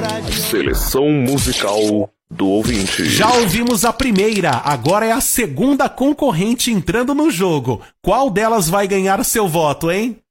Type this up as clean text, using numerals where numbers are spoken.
Seleção musical do ouvinte. Já ouvimos a primeira, agora é a segunda concorrente entrando no jogo. Qual delas vai ganhar seu voto, hein?